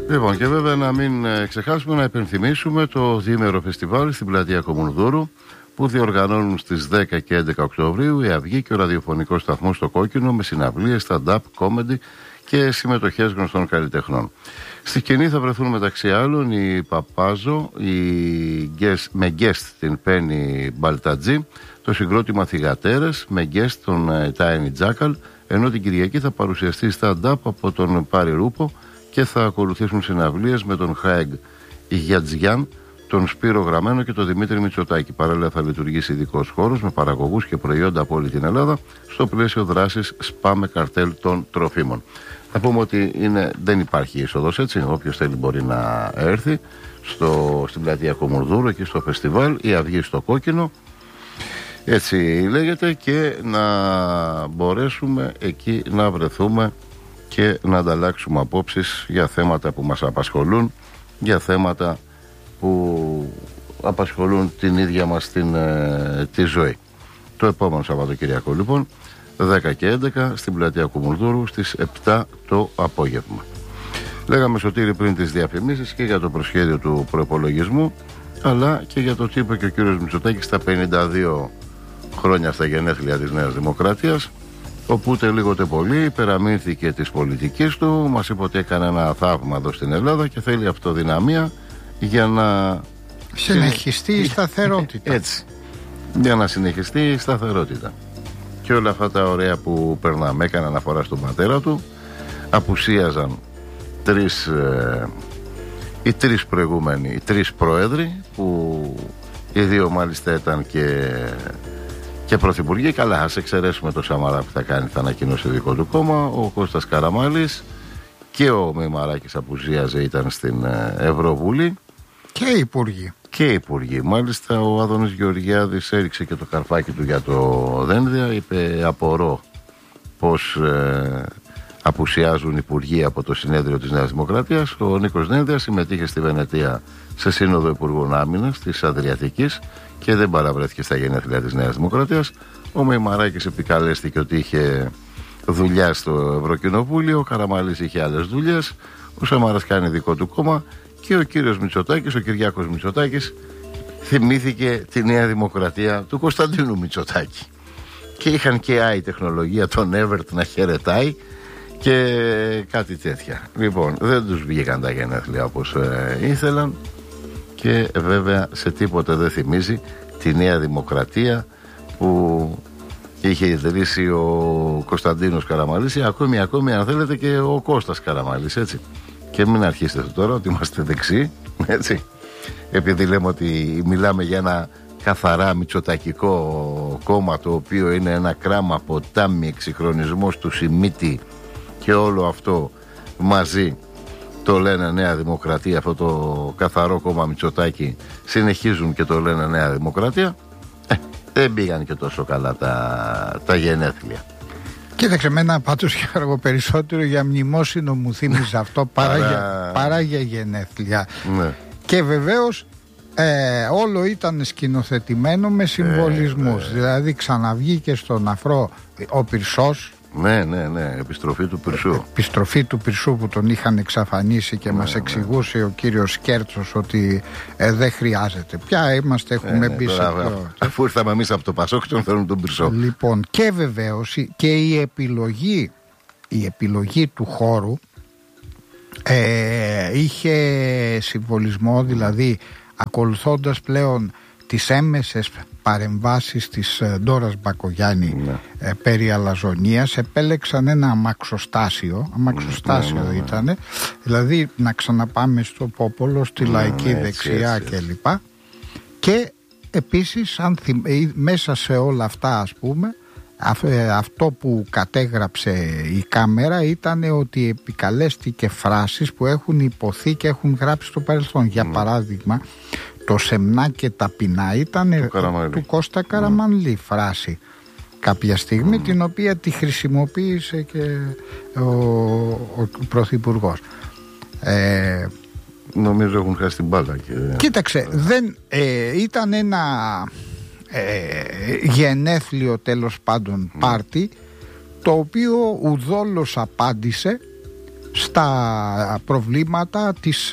Λοιπόν, και βέβαια να μην ξεχάσουμε να υπενθυμίσουμε το διήμερο φεστιβάλ στην πλατεία Κομουνδούρου που διοργανώνουν στις 10 και 11 Οκτωβρίου η Αυγή και ο ραδιοφωνικός σταθμός στο Κόκκινο με συναυλίες, stand-up, comedy και συμμετοχές γνωστών καλλιτεχνών. Στη σκηνή θα βρεθούν μεταξύ άλλων η Παπάζο, με guest την Πέννη Μπαλτατζή, το συγκρότημα Θυγατέρες με guest τον Τάινι Τζάκαλ, ενώ την Κυριακή θα παρουσιαστεί stand-up από τον Πάρη Ρούπο και θα ακολουθήσουν συναυλίες με τον Χάεγ Γιατζιάν, τον Σπύρο Γραμμένο και τον Δημήτρη Μητσοτάκη. Παράλληλα θα λειτουργήσει ειδικός χώρος με παραγωγούς και προϊόντα από όλη την Ελλάδα στο πλαίσιο δράσης ΣΠΑ με καρτέλ των τροφίμων. Θα πούμε ότι δεν υπάρχει είσοδος, έτσι. Όποιος θέλει μπορεί να έρθει στην πλατεία Κομουνδούρου εκεί στο φεστιβάλ, η Αυγή στο Κόκκινο, έτσι λέγεται, και να μπορέσουμε εκεί να βρεθούμε και να ανταλλάξουμε απόψεις για θέματα που μας απασχολούν, για θέματα που απασχολούν την ίδια μας τη ζωή. Το επόμενο Σαββατοκυριακό λοιπόν 10 και 11 στην πλατεία Κομουνδούρου στις 7 το απόγευμα. Λέγαμε, Σωτήρη, πριν τις διαφημίσεις και για το προσχέδιο του προϋπολογισμού, αλλά και για το τι είπε και ο κύριος Μητσοτάκης στα 52 χρόνια στα γενέθλια της Νέας Δημοκρατίας, όπου ούτε λίγο ούτε πολύ υπεραμείνθηκε της πολιτικής του, μας είπε ότι έκανε ένα θαύμα εδώ στην Ελλάδα και θέλει αυτοδυναμία για να συνεχιστεί η σταθερότητα. Έτσι, για να συνεχιστεί η σταθερότητα. Και όλα αυτά τα ωραία που περνάμε, έκανε αναφορά στον πατέρα του, απουσίαζαν οι τρεις πρόεδροι, που οι δύο μάλιστα ήταν και πρωθυπουργοί. Καλά, ας εξαιρέσουμε το Σαμαρά που θα ανακοινώσει δικό του κόμμα. Ο Κώστας Καραμάλης και ο Μημαράκης απουσίαζε, ήταν στην Ευρωβουλή. Και υπουργοί. Μάλιστα ο Άδωνης Γεωργιάδης έριξε και το καρφάκι του για το Δένδια. Είπε, απορώ πως απουσιάζουν υπουργοί από το συνέδριο της Νέας Δημοκρατίας. Ο Νίκος Δένδιας συμμετείχε στη Βενετία σε σύνοδο Υπουργών Άμυνας της Αδριατικής και δεν παραβρέθηκε στα γενέθλια της Νέας Δημοκρατίας. Ο Μημαράκης επικαλέστηκε ότι είχε δουλειά στο Ευρωκοινοβούλιο. Ο Καραμαλής είχε άλλες δουλειές. Ο Σαμαράς κάνει δικό του κόμμα. Και ο κύριος Μητσοτάκης, ο Κυριάκος Μητσοτάκης, θυμήθηκε τη Νέα Δημοκρατία του Κωνσταντίνου Μητσοτάκη. Και είχαν και η τεχνολογία, τον Εύερτ να χαιρετάει και κάτι τέτοια. Λοιπόν, δεν τους βγήκαν τα γενέθλια όπως ήθελαν και βέβαια σε τίποτα δεν θυμίζει τη Νέα Δημοκρατία που είχε ιδρύσει ο Κωνσταντίνος Καραμαλής, ακόμη αν θέλετε και ο Κώστας Καραμαλής, έτσι. Και μην αρχίσετε τώρα ότι είμαστε δεξιοί, έτσι, επειδή λέμε ότι μιλάμε για ένα καθαρά μητσοτακικό κόμμα, το οποίο είναι ένα κράμα, ποτάμι, εξυγχρονισμός του Σιμίτη και όλο αυτό μαζί το λένε Νέα Δημοκρατία. Αυτό το καθαρό κόμμα Μητσοτάκη συνεχίζουν και το λένε Νέα Δημοκρατία. Δεν πήγαν και τόσο καλά τα γενέθλια. Κοίταξε, εμένα πάντως Γιώργο περισσότερο για μνημόσυνο μου θύμιζε αυτό παρά για γενέθλια. Ναι. Και βεβαίως όλο ήταν σκηνοθετημένο με συμβολισμούς. Δηλαδή ξαναβγήκε στον αφρό ο Πυρσός. Ναι, επιστροφή του Πυρσού. Επιστροφή του Πυρσού που τον είχαν εξαφανίσει και μας εξηγούσε ο κύριος Σκέρτσος ότι δεν χρειάζεται. Πια έχουμε μπει σε αυτό. Αφού ήρθαμε εμείς από το Πασόκ, τον θέλουν τον Πυρσό. Λοιπόν, και βεβαίως και η επιλογή του χώρου είχε συμβολισμό, δηλαδή ακολουθώντας πλέον τις έμμεσες παρεμβάσεις της Ντόρας Μπακογιάννη περί αλαζονίας, επέλεξαν ένα αμαξοστάσιο ήτανε, δηλαδή να ξαναπάμε στο Πόπολο, στη λαϊκή δεξιά κλπ. Και επίσης μέσα σε όλα αυτά, ας πούμε, αυτό που κατέγραψε η κάμερα ήταν ότι επικαλέστηκε φράσεις που έχουν υποθεί και έχουν γράψει στο παρελθόν. Για παράδειγμα, το «σεμνά και ταπεινά» ήταν του Κώστα Καραμανλή φράση κάποια στιγμή, την οποία τη χρησιμοποίησε και ο Πρωθυπουργός. Νομίζω έχουν χάσει την μπάλα Κοίταξε, ήταν ένα γενέθλιο τέλος πάντων πάρτι, το οποίο ουδόλως απάντησε στα προβλήματα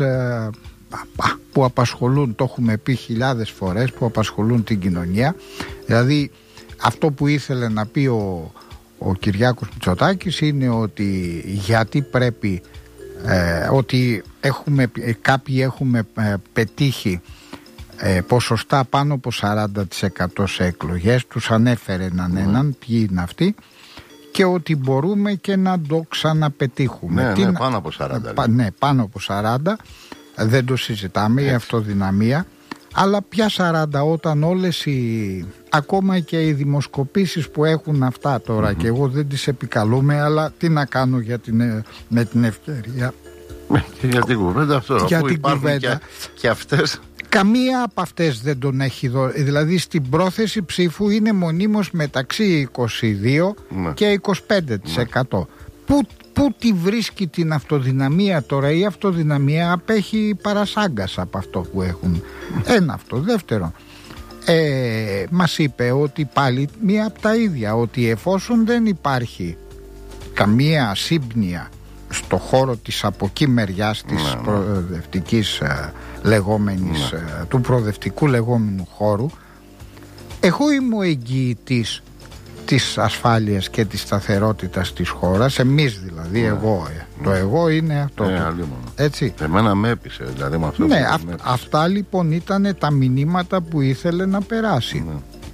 που απασχολούν, το έχουμε πει χιλιάδες φορές, που απασχολούν την κοινωνία. Δηλαδή αυτό που ήθελε να πει ο Κυριάκος Μητσοτάκης είναι ότι γιατί πρέπει ότι κάποιοι έχουμε πετύχει ποσοστά πάνω από 40% σε εκλογές, τους ανέφερε έναν ποιοι είναι αυτοί, και ότι μπορούμε και να το ξαναπετύχουμε. Ναι, πάνω από 40. Ναι, πάνω από 40, δεν το συζητάμε, η αυτοδυναμία. Αλλά πια 40 όταν όλες ακόμα και οι δημοσκοπήσεις που έχουν αυτά τώρα, και εγώ δεν τις επικαλούμε, αλλά τι να κάνω με την ευκαιρία. Και για την κουβέντα αυτό, για αφού την υπάρχουν κουβέντα, και αυτές. Καμία από αυτές δεν τον έχει δώσει. Δηλαδή στην πρόθεση ψήφου είναι μονίμως μεταξύ 22 και 25%. Πού τη βρίσκει την αυτοδυναμία τώρα? Η αυτοδυναμία απέχει παρασάγκας από αυτό που έχουν. Ένα αυτό. Δεύτερον, μας είπε ότι πάλι μία από τα ίδια, ότι εφόσον δεν υπάρχει καμία σύμπνοια στο χώρο της από εκεί μεριάς της προοδευτικής λεγόμενης, του προοδευτικού λεγόμενου χώρου, εγώ είμαι ο εγγυητής της ασφάλειας και της σταθερότητας της χώρας, εμείς δηλαδή, εγώ, το εγώ είναι αυτό. Έτσι. Εμένα με έπεισε, δηλαδή με αυτό. Ναι, αυτά λοιπόν ήταν τα μηνύματα που ήθελε να περάσει.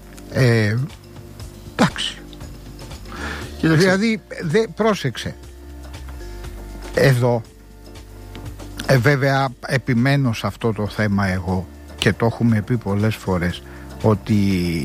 Εντάξει. Δηλαδή, πρόσεξε. Εδώ, βέβαια επιμένω σε αυτό το θέμα εγώ, και το έχουμε πει πολλές φορές, ότι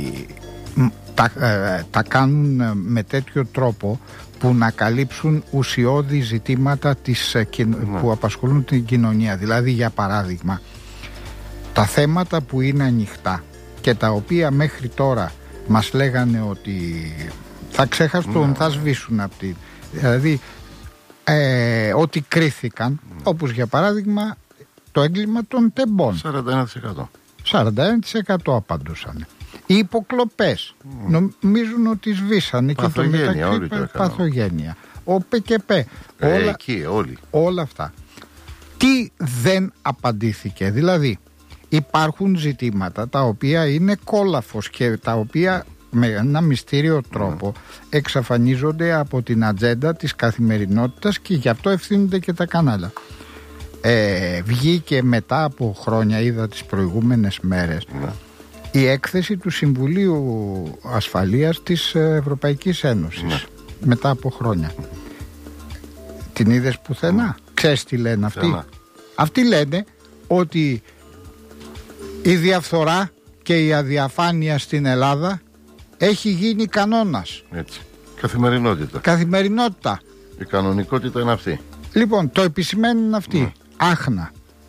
τα κάνουν με τέτοιο τρόπο που να καλύψουν ουσιώδη ζητήματα που απασχολούν την κοινωνία. Δηλαδή, για παράδειγμα, τα θέματα που είναι ανοιχτά και τα οποία μέχρι τώρα μας λέγανε ότι θα ξεχαστούν, θα σβήσουν από τη... Δηλαδή, ότι κρίθηκαν, όπως για παράδειγμα το έγκλημα των τεμπών. 41%. 41% απαντούσαν. Οι υποκλοπές νομίζουν ότι σβήσανε, και το μεταξύ παθογένεια. Ο ΠΚΠ, όλα αυτά. Τι δεν απαντήθηκε? Δηλαδή υπάρχουν ζητήματα τα οποία είναι κόλαφος και τα οποία με ένα μυστήριο τρόπο εξαφανίζονται από την ατζέντα της καθημερινότητας, και γι' αυτό ευθύνονται και τα κανάλια. Βγήκε μετά από χρόνια, είδα τις προηγούμενες μέρες, η έκθεση του Συμβουλίου Ασφαλείας της Ευρωπαϊκής Ένωσης, μετά από χρόνια. Την είδες πουθενά? Ξέρεις τι λένε αυτοί? Αυτοί λένε ότι η διαφθορά και η αδιαφάνεια στην Ελλάδα έχει γίνει κανόνας. Έτσι. Καθημερινότητα. Η κανονικότητα είναι αυτή. Λοιπόν, το επισημαίνουν αυτοί. Άχνα.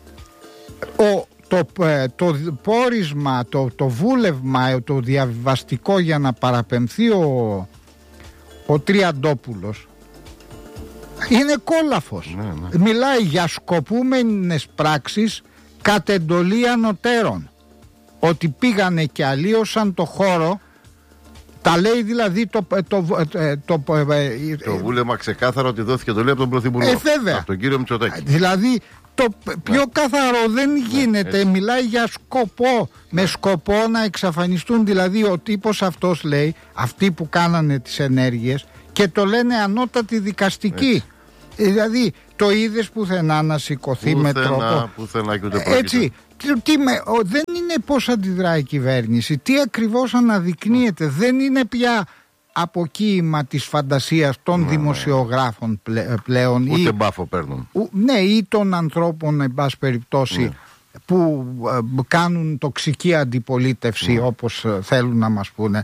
Το πόρισμα, το βούλευμα, το διαβιβαστικό για να παραπεμφθεί ο Τριαντόπουλος είναι κόλαφος. Μιλάει για σκοπούμενες πράξεις κατ' εντολή ανωτέρων, ότι πήγανε και αλλίωσαν το χώρο. Τα λέει δηλαδή το βούλευμα ξεκάθαρα ότι δόθηκε εντολή από τον Πρωθυπουργό, από τον κύριο Μητσοτάκη. Δηλαδή το πιο καθαρό δεν γίνεται. Μιλάει για σκοπό, με σκοπό να εξαφανιστούν. Δηλαδή ο τύπος αυτός λέει, αυτοί που κάνανε τις ενέργειες, και το λένε ανώτατη δικαστική. Δηλαδή το είδες πουθενά να σηκωθεί με τρόπο? Πουθενά και ούτε πρόκειται. Έτσι. Δεν είναι πώς αντιδράει η κυβέρνηση, τι ακριβώς αναδεικνύεται. Δεν είναι πια αποκοίημα της φαντασίας των δημοσιογράφων πλέον, ούτε μπάφο παίρνουν. Ή των ανθρώπων, εν πάση περιπτώσει, που κάνουν τοξική αντιπολίτευση, όπως θέλουν να μας πούνε.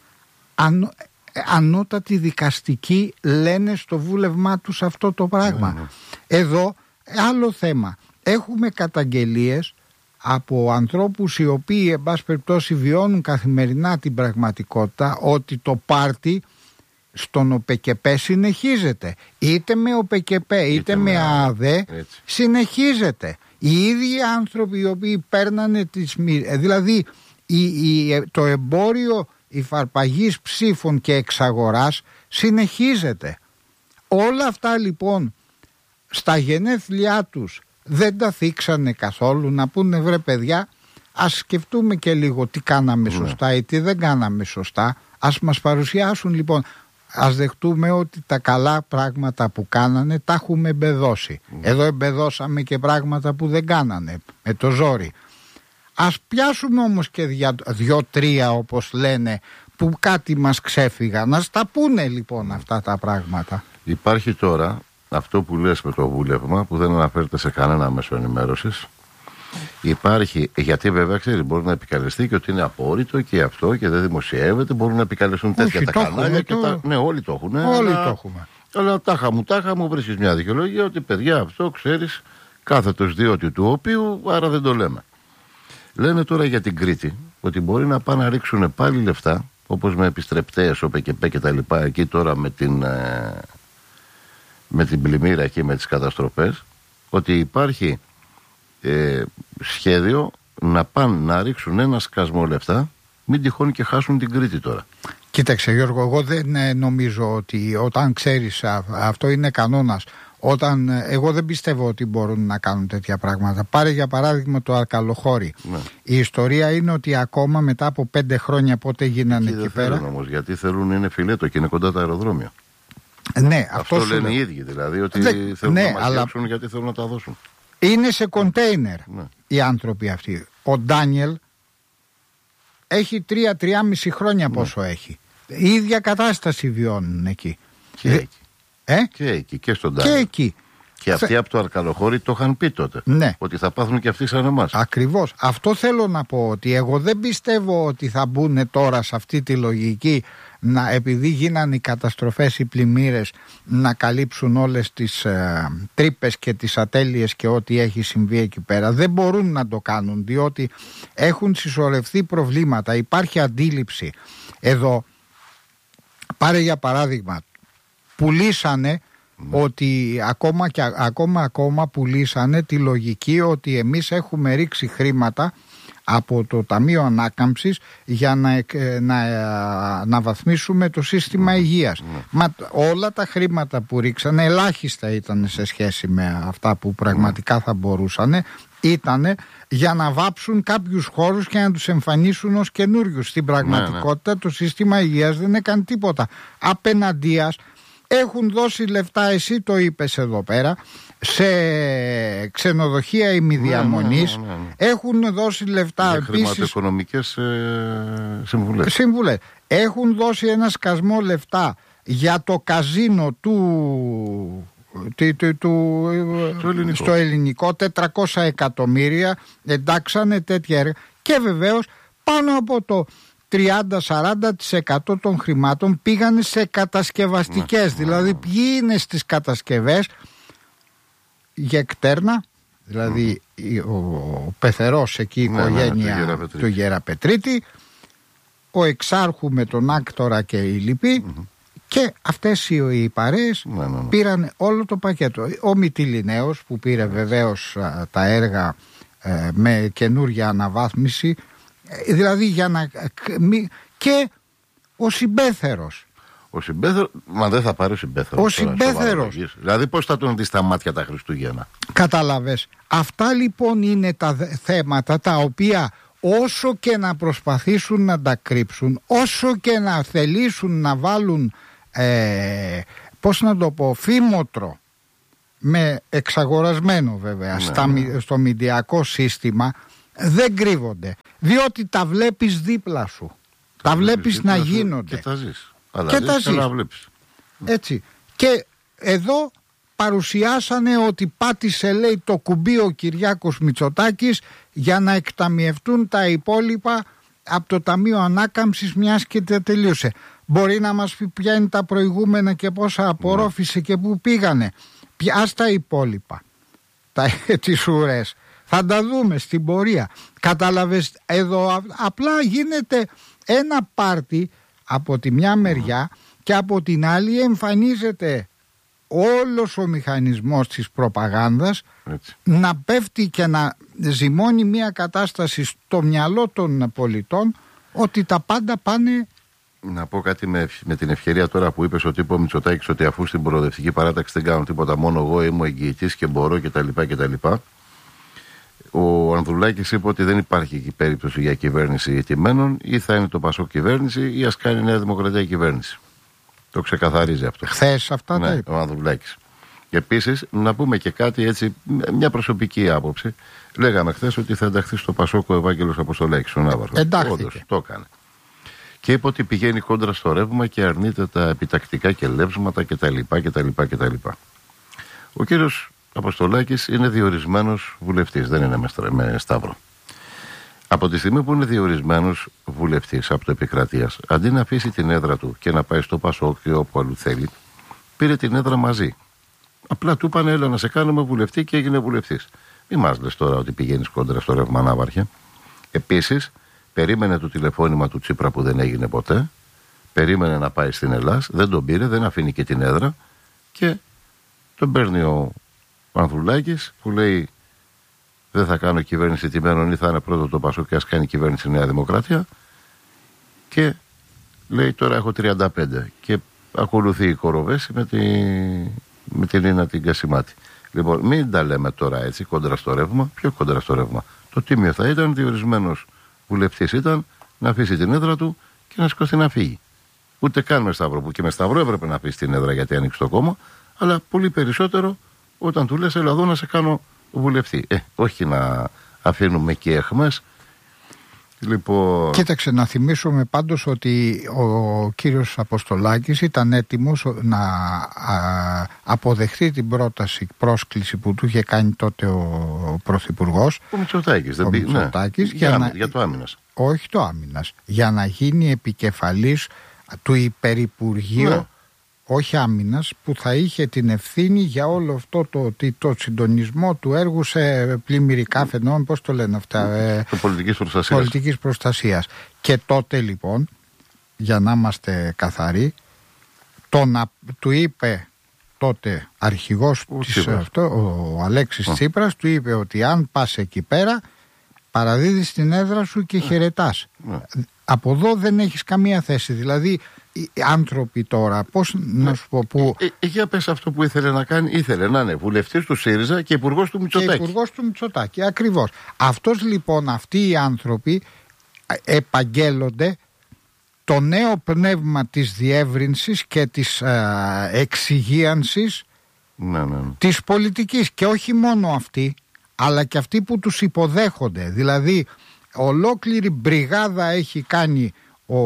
Ανώτατοι δικαστικοί λένε στο βούλευμά τους αυτό το πράγμα. Εδώ άλλο θέμα. Έχουμε καταγγελίες από ανθρώπους οι οποίοι, εν πάση περιπτώσει, βιώνουν καθημερινά την πραγματικότητα, ότι το πάρτι στον ΟΠΚΠ συνεχίζεται. Είτε με ΟΠΚΠ είτε με ΑΑΔ, συνεχίζεται. Οι ίδιοι άνθρωποι οι οποίοι παίρνανε τις δηλαδή το εμπόριο υφαρπαγής ψήφων και εξαγοράς συνεχίζεται. Όλα αυτά λοιπόν στα γενέθλιά τους δεν τα θίξανε καθόλου, να πούνε βρε παιδιά, ας σκεφτούμε και λίγο τι κάναμε σωστά ή τι δεν κάναμε σωστά. Ας μας παρουσιάσουν λοιπόν, ας δεχτούμε ότι τα καλά πράγματα που κάνανε τα έχουμε εμπεδώσει. Εδώ εμπεδώσαμε και πράγματα που δεν κάνανε με το ζόρι. Ας πιάσουμε όμως και 2-3 όπως λένε που κάτι μας ξέφυγαν. Να τα πούνε λοιπόν αυτά τα πράγματα. Υπάρχει τώρα αυτό που λες με το βούλευμα που δεν αναφέρεται σε κανένα μέσο ενημέρωσης. Υπάρχει, γιατί βέβαια ξέρει, μπορεί να επικαλεστεί και ότι είναι απόρριτο και αυτό και δεν δημοσιεύεται. Μπορούν να επικαλεστούν τέτοια τα κανάλια. Ναι, όλοι το έχουν. Όλοι το έχουμε. Αλλά τάχα μου βρίσκεις μια δικαιολογία ότι παιδιά αυτό ξέρεις κάθετος διότι του οποίου, άρα δεν το λέμε. Λένε τώρα για την Κρήτη ότι μπορεί να πάνε να ρίξουν πάλι λεφτά, όπως με επιστρεπτές, ΟΠΕΚΕΠΕ και τα λοιπά, εκεί τώρα με την πλημμύρα εκεί, με τις καταστροφές, ότι υπάρχει σχέδιο να πάνε να ρίξουν ένα σκασμό λεφτά, μην τυχόν και χάσουν την Κρήτη τώρα. Κοίταξε Γιώργο, εγώ δεν νομίζω ότι όταν ξέρεις, αυτό είναι κανόνας, εγώ δεν πιστεύω ότι μπορούν να κάνουν τέτοια πράγματα. Πάρε για παράδειγμα το Αρκαλοχώρι. Ναι. Η ιστορία είναι ότι ακόμα μετά από 5 χρόνια πότε γίνανε εκεί πέρα. Δεν θέλουν όμως, γιατί είναι φιλέτο και είναι κοντά τα αεροδρόμια. Ναι, αυτό λένε οι ίδιοι δηλαδή, ότι θέλουν να μας διώξουν γιατί θέλουν να τα δώσουν. Είναι σε κοντέινερ οι άνθρωποι αυτοί. Ο Ντάνιελ έχει 3-3,5 χρόνια πόσο έχει. Η ίδια κατάσταση βιώνουν εκεί. Και εκεί. Και εκεί και στον Ντάνιελ. Και εκεί. Και αυτοί από το Αρκαλοχώρι το είχαν πει τότε. Ναι. Ότι θα πάθουν και αυτοί σαν εμάς. Ακριβώς. Αυτό θέλω να πω, ότι εγώ δεν πιστεύω ότι θα μπουν τώρα σε αυτή τη λογική επειδή γίνανε οι καταστροφές, οι πλημμύρες, να καλύψουν όλες τις τρύπες και τις ατέλειες και ό,τι έχει συμβεί εκεί πέρα. Δεν μπορούν να το κάνουν, διότι έχουν συσσωρευτεί προβλήματα. Υπάρχει αντίληψη. Εδώ, πάρε για παράδειγμα, πουλήσανε ότι ακόμα πουλήσανε τη λογική ότι εμείς έχουμε ρίξει χρήματα από το Ταμείο Ανάκαμψης για να βαθμίσουμε το σύστημα υγείας. Μα όλα τα χρήματα που ρίξανε, ελάχιστα ήταν σε σχέση με αυτά που πραγματικά θα μπορούσαν, ήταν για να βάψουν κάποιους χώρους και να τους εμφανίσουν ως καινούριους. Στην πραγματικότητα το σύστημα υγείας δεν έκανε τίποτα. Απέναντίας έχουν δώσει λεφτά, εσύ το είπες εδώ πέρα, σε ξενοδοχεία ημιδιαμονής. Έχουν δώσει λεφτά για επίσης χρηματοοικονομικές συμβουλές. Έχουν δώσει ένα σκασμό λεφτά για το καζίνο στο ελληνικό, 400 εκατομμύρια, εντάξανε τέτοια έργα και βεβαίως πάνω από το 30-40% των χρημάτων πήγανε σε κατασκευαστικές. Δηλαδή ποιοι είναι στις κατασκευές? Γεκτέρνα, δηλαδή ο πεθερός εκεί, η οικογένεια του Γεραπετρίτη, ο Εξάρχου με τον Άκτορα και οι λοιποί, και αυτές οι παρέες πήραν όλο το πακέτο. Ο Μυτιληναίος που πήρε βεβαίως τα έργα με καινούργια αναβάθμιση, δηλαδή για να... και ο Συμπέθερος. Μα δεν θα πάρει ο Συμπέθερος. Ο Συμπέθερος. Δηλαδή πώς θα τον δει στα μάτια τα Χριστούγεννα? Κατάλαβες. Αυτά λοιπόν είναι τα θέματα τα οποία όσο και να προσπαθήσουν να τα κρύψουν, όσο και να θελήσουν να βάλουν πώς να το πω, φήμοτρο, με εξαγορασμένο βέβαια στο μηντιακό σύστημα, δεν κρύβονται, διότι τα βλέπεις δίπλα σου, τα βλέπεις να γίνονται και τα ζεις. Έτσι. Και εδώ παρουσιάσανε ότι πάτησε, λέει, το κουμπί ο Κυριάκος Μητσοτάκης για να εκταμιευτούν τα υπόλοιπα από το Ταμείο Ανάκαμψης, μιας και τελείωσε. Μπορεί να μας πει ποια είναι τα προηγούμενα και πόσα απορρόφησε και πού πήγανε? Ας τα υπόλοιπα, τις ουρές, θα τα δούμε στην πορεία. Κατάλαβες, εδώ απλά γίνεται ένα πάρτι από τη μια μεριά και από την άλλη εμφανίζεται όλος ο μηχανισμός της προπαγάνδας να πέφτει και να ζυμώνει μια κατάσταση στο μυαλό των πολιτών ότι τα πάντα πάνε Να πω κάτι με την ευκαιρία τώρα που είπες ότι είπε ο Μητσοτάκης ότι αφού στην προοδευτική παράταξη δεν κάνω τίποτα, μόνο εγώ είμαι εγγυητής και μπορώ κτλ. Ο Ανδρουλάκης είπε ότι δεν υπάρχει περίπτωση για κυβέρνηση ηττημένων, ή θα είναι το Πασόκ κυβέρνηση ή ας κάνει η Νέα Δημοκρατία κυβέρνηση. Το ξεκαθαρίζει αυτό. Χθες αυτά τα είπε ο Ανδρουλάκης. Επίσης, να πούμε και κάτι έτσι, μια προσωπική άποψη. Λέγαμε χθες ότι θα ενταχθεί στο Πασόκ ο Ευάγγελος Αποστολάκης, ο Ναύαρχος. Εντάχθηκε. Το έκανε. Και είπε ότι πηγαίνει κόντρα στο ρεύμα και αρνείται τα επιτακτικά και λεύσματα κτλ. Ο κύριος Αποστολάκης είναι διορισμένος βουλευτής, δεν είναι με σταύρο. Από τη στιγμή που είναι διορισμένος βουλευτής από το Επικρατείας, αντί να αφήσει την έδρα του και να πάει στο Πασόκ και όπου αλλού θέλει, πήρε την έδρα μαζί. Απλά του είπαν, έλα να σε κάνουμε βουλευτή και έγινε βουλευτής. Μη μας λες τώρα ότι πηγαίνεις κόντρα στο ρεύμα, Ναύαρχε. Επίσης, περίμενε το τηλεφώνημα του Τσίπρα που δεν έγινε ποτέ. Περίμενε να πάει στην Ελλάδα, δεν τον πήρε, δεν αφήνει και την έδρα. Και τον παίρνει ο Ανδρουλάκης που λέει: δεν θα κάνω κυβέρνηση τιμένων, ή θα είναι πρώτο το Πασόκ και ας κάνει κυβέρνηση Νέα Δημοκρατία. Και λέει: τώρα έχω 35. Και ακολουθεί η κοροβέση με την Νίνα την Κασιμάτη. Λοιπόν, μην τα λέμε τώρα έτσι κόντρα στο ρεύμα. Ποιο κόντρα στο ρεύμα? Το τίμιο θα ήταν, διορισμένος βουλευτής ήταν, να αφήσει την έδρα του και να σηκωθεί να φύγει. Ούτε καν με σταυρό, που και με σταυρό έπρεπε να αφήσει την έδρα γιατί άνοιξε το κόμμα, αλλά πολύ περισσότερο όταν του λες, έλα εδώ να σε κάνω βουλευτή. Όχι να αφήνουμε και αιχμές. Λοιπόν... Κοίταξε, να θυμίσουμε πάντως ότι ο κύριος Αποστολάκης ήταν έτοιμος να αποδεχθεί την πρόσκληση που του είχε κάνει τότε ο Πρωθυπουργός. Ο Μητσοτάκης. Για το Άμυνας. Όχι το Άμυνας. Για να γίνει επικεφαλής του Υπερυπουργείου, όχι Άμυνας, που θα είχε την ευθύνη για όλο αυτό το συντονισμό του έργου σε πλημμυρικά φαινόμενα, πώς το λένε αυτά, πολιτικής προστασίας. Και τότε λοιπόν, για να είμαστε καθαροί, του είπε τότε αρχηγός ο Αλέξης Τσίπρας, του είπε ότι αν πας εκεί πέρα παραδίδεις την έδρα σου και χαιρετάς. Από εδώ δεν έχεις καμία θέση. Δηλαδή οι άνθρωποι τώρα, πώς να σου πω, που... Για πες αυτό που ήθελε να κάνει. Ήθελε να είναι βουλευτής του ΣΥΡΙΖΑ και υπουργός του Μητσοτάκη. Και υπουργός του Μητσοτάκη, ακριβώς. Αυτός λοιπόν, αυτοί οι άνθρωποι επαγγέλλονται το νέο πνεύμα της διεύρυνσης και της εξυγίανσης της πολιτικής. Και όχι μόνο αυτοί, αλλά και αυτοί που τους υποδέχονται. Δηλαδή ολόκληρη μπριγάδα έχει κάνει ο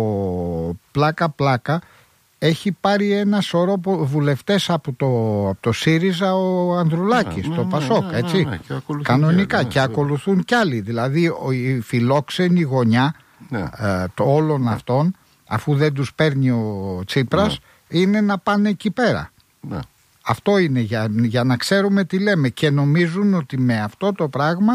πλάκα έχει πάρει ένα σωρό βουλευτές από το ΣΥΡΙΖΑ ο Ανδρουλάκης, το Πασόκ, έτσι. Κανονικά και ακολουθούν κι άλλοι. Δηλαδή η φιλόξενη γωνιά όλων αυτών, αφού δεν τους παίρνει ο Τσίπρας, είναι να πάνε εκεί πέρα. Αυτό είναι για να ξέρουμε τι λέμε, και νομίζουν ότι με αυτό το πράγμα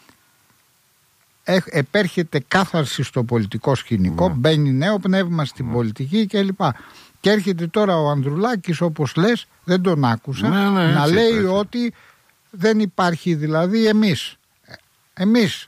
επέρχεται κάθαρση στο πολιτικό σκηνικό, μπαίνει νέο πνεύμα στην πολιτική κλπ. Και έρχεται τώρα ο Ανδρουλάκης, όπως λες, δεν τον άκουσα, να λέει ότι δεν υπάρχει, δηλαδή εμείς. Εμείς,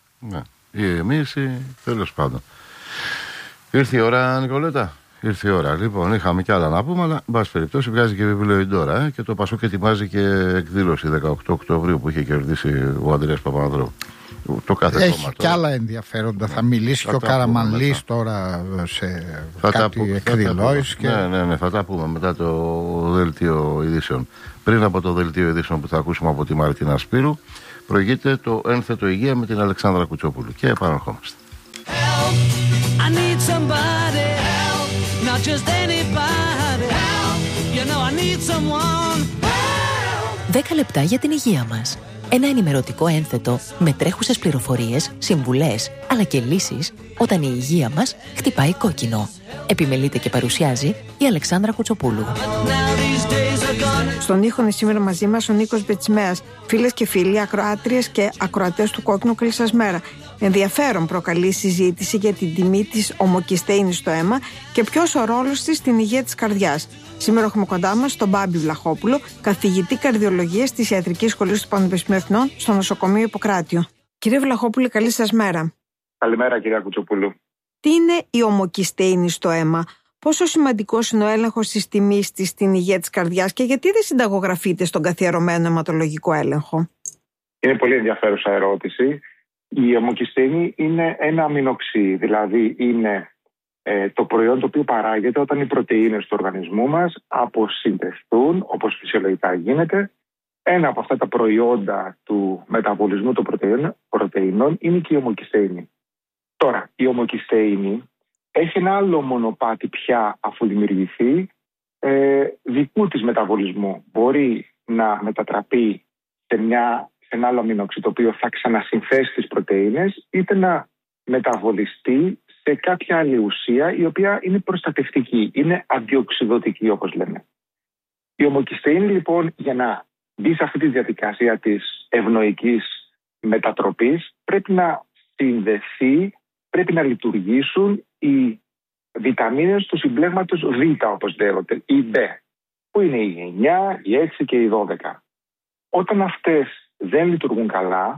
τέλος πάντων. Ήρθε η ώρα, Νικολέτα. Ήρθε η ώρα. Λοιπόν, είχαμε κι άλλα να πούμε, αλλά εν πάση περιπτώσει βγάζει και βιβλίο η Ντόρα, και το Πασόκ ετοιμάζει και εκδήλωση 18 Οκτωβρίου που είχε κερδίσει ο Ανδρέας Παπανδρέου. Έχει κι άλλα ενδιαφέροντα. Θα μιλήσει και ο Καραμανλής τώρα σε κάτι εκδηλώσεις. Ναι, θα τα πούμε μετά το δελτίο ειδήσεων. Πριν από το δελτίο ειδήσεων που θα ακούσουμε από τη Μαρτίνα Σπύρου, προηγείται το Ένθετο Υγεία με την Αλεξάνδρα Κουτσόπουλου. Και επαναρχόμαστε. 10 λεπτά για την υγεία μας. Ένα ενημερωτικό ένθετο με τρέχουσες πληροφορίες, συμβουλές, αλλά και λύσεις όταν η υγεία μας χτυπάει κόκκινο. Επιμελείται και παρουσιάζει η Αλεξάνδρα Κουτσοπούλου. Στον ήχο είναι σήμερα μαζί μας ο Νίκος Μπετσιμέας. Φίλες και φίλοι, ακροάτριες και ακροατές του Κόκκινου, καλή σας μέρα. Ενδιαφέρον προκαλεί συζήτηση για την τιμή της ομοκυστέινης στο αίμα και ποιος ο ρόλος της στην υγεία της καρδιάς. Σήμερα έχουμε κοντά μας τον Μπάμπη Βλαχόπουλο, καθηγητή καρδιολογίας της Ιατρικής Σχολής του Πανεπιστημίου Εθνών στο νοσοκομείο Ιπποκράτιο. Κύριε Βλαχόπουλε, καλή σας μέρα. Καλημέρα, κυρία Κουτσοπούλου. Τι είναι η ομοκυστέινη στο αίμα, πόσο σημαντικός είναι ο έλεγχος της τιμής της στην υγεία της καρδιάς και γιατί δεν συνταγογραφείται στον καθιερωμένο αιματολογικό έλεγχο? Είναι πολύ ενδιαφέρουσα ερώτηση. Η αιμοκυστίνη είναι ένα αμινοξύ, δηλαδή είναι το προϊόν το οποίο παράγεται όταν οι πρωτεΐνες του οργανισμού μας αποσυντεθούν, όπως φυσιολογικά γίνεται. Ένα από αυτά τα προϊόντα του μεταβολισμού των πρωτεϊνών είναι και η αιμοκυστίνη. Τώρα, η αιμοκυστίνη έχει ένα άλλο μονοπάτι πια αφού δημιουργηθεί δικού της μεταβολισμού. Μπορεί να μετατραπεί σε ένα άλλο αμινοξύ το οποίο θα ξανασυνθέσει τις πρωτεΐνες, είτε να μεταβολιστεί σε κάποια άλλη ουσία η οποία είναι προστατευτική, είναι αντιοξυδωτική όπως λέμε. Η αιμοκυστίνη λοιπόν για να μπει σε αυτή τη διαδικασία της ευνοϊκής μετατροπής πρέπει να συνδεθεί, πρέπει να λειτουργήσουν οι βιταμίνες του συμπλέγματος Β όπως λέγονται, η B, που είναι η 9, η 6 και η 12. Όταν αυτές δεν λειτουργούν καλά,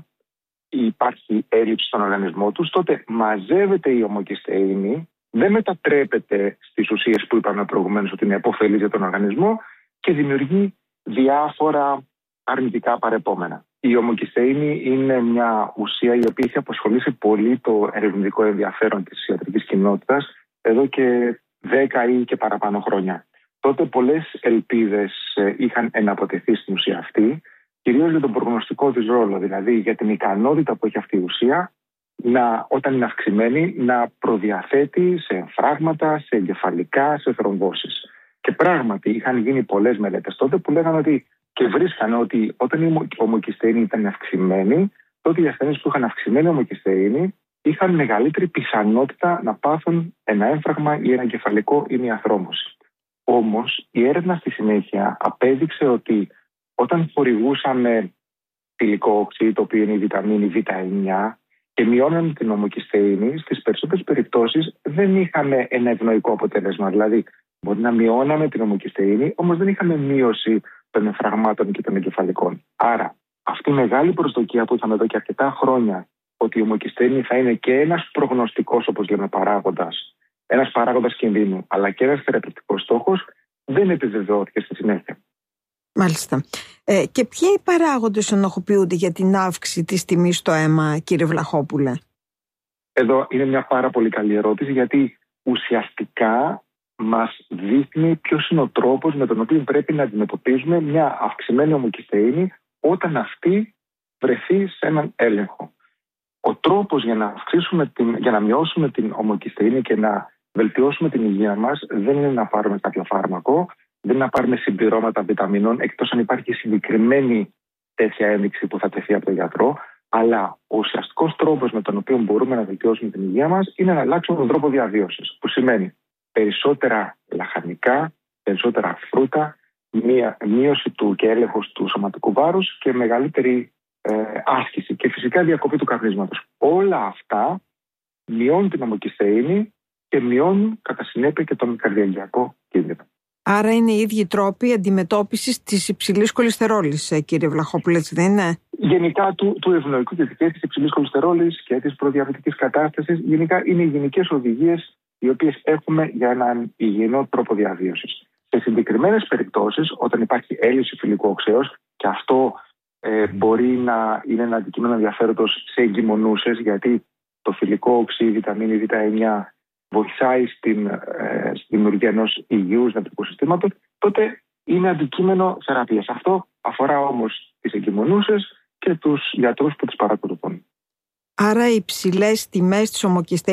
υπάρχει έλλειψη στον οργανισμό τους, τότε μαζεύεται η αιμοκυστίνη, δεν μετατρέπεται στις ουσίες που είπαμε προηγουμένως ότι είναι επωφελής για τον οργανισμό και δημιουργεί διάφορα αρνητικά παρεπόμενα. Η αιμοκυστίνη είναι μια ουσία η οποία έχει απασχολήσει πολύ το ερευνητικό ενδιαφέρον της ιατρικής κοινότητας εδώ και 10 ή και παραπάνω χρόνια. Τότε πολλές ελπίδες είχαν εναποτεθεί στην ουσία αυτή, κυρίως για τον προγνωστικό της ρόλο, δηλαδή για την ικανότητα που έχει αυτή η ουσία όταν είναι αυξημένη να προδιαθέτει σε εμφράγματα, σε εγκεφαλικά, σε θρομβώσεις. Και πράγματι είχαν γίνει πολλές μελέτες τότε που λέγανε ότι και βρίσκανε ότι όταν η αιμοκυστίνη ήταν αυξημένη, τότε οι ασθενείς που είχαν αυξημένη αιμοκυστίνη είχαν μεγαλύτερη πιθανότητα να πάθουν ένα έμφραγμα ή ένα εγκεφαλικό ή μια θρόμβωση. Όμως η έρευνα στη συνέχεια απέδειξε ότι όταν χορηγούσαμε θηλυκό οξύ, το οποίο είναι η βιταμίνη Β9, και μειώναμε την αιμοκυστίνη, στις περισσότερες περιπτώσεις δεν είχαμε ένα ευνοϊκό αποτέλεσμα. Δηλαδή, μπορεί να μειώναμε την αιμοκυστίνη, όμως δεν είχαμε μείωση των εμφραγμάτων και των εγκεφαλικών. Άρα, αυτή η μεγάλη προσδοκία που είχαμε εδώ και αρκετά χρόνια, ότι η αιμοκυστίνη θα είναι και ένας προγνωστικός, όπως λέμε, παράγοντας, ένας παράγοντας κινδύνου, αλλά και ένας θεραπευτικός στόχος, δεν επιβεβαιώθηκε στη συνέχεια. Μάλιστα. Και ποιοι οι παράγοντες ενοχοποιούνται για την αύξηση της τιμής στο αίμα, κύριε Βλαχόπουλε? Εδώ είναι μια πάρα πολύ καλή ερώτηση, γιατί ουσιαστικά μας δείχνει ποιος είναι ο τρόπος με τον οποίο πρέπει να αντιμετωπίζουμε μια αυξημένη αιμοκυστίνη όταν αυτή βρεθεί σε έναν έλεγχο. Ο τρόπος για να μειώσουμε την αιμοκυστίνη και να βελτιώσουμε την υγεία μας δεν είναι να πάρουμε κάποιο φάρμακο, δεν είναι να πάρουμε συμπληρώματα βιταμινών, εκτός αν υπάρχει συγκεκριμένη τέτοια ένδειξη που θα τεθεί από τον γιατρό. Αλλά ο ουσιαστικός τρόπος με τον οποίο μπορούμε να βελτιώσουμε την υγεία μας είναι να αλλάξουμε τον τρόπο διαβίωσης, που σημαίνει περισσότερα λαχανικά, περισσότερα φρούτα, μείωση του και έλεγχος του σωματικού βάρους και μεγαλύτερη άσκηση και φυσικά διακοπή του καπνίσματος. Όλα αυτά μειώνουν την αιμοκυστίνη και μειώνουν κατά συνέπεια και τον καρδιαγγειακό κίνδυνο. Άρα είναι οι ίδιοι τρόποι αντιμετώπισης της υψηλής κολυστερόλης, κύριε Βλαχόπουλε, έτσι δεν είναι? Γενικά του ευνοϊκού και της υψηλής κολυστερόλης και της προδιαβητικής κατάστασης, γενικά είναι οι γενικές οδηγίες οι οποίες έχουμε για έναν υγιεινό τρόπο διαβίωσης. Σε συγκεκριμένες περιπτώσεις, όταν υπάρχει έλλειψη θηλυκού οξέως, και αυτό μπορεί να είναι ένα αντικείμενο ενδιαφέροντος σε εγκυμονούσες, γιατί το θηλυκό οξύ, η βιταμίνη Β9, βοηθάει στη δημιουργία ενός υγιούς νευρικού συστήματος, τότε είναι αντικείμενο θεραπείας. Αυτό αφορά όμως τις εγκυμονούσες και τους γιατρούς που τις παρακολουθούν. Άρα οι υψηλές τιμές της αιμοκυστίνης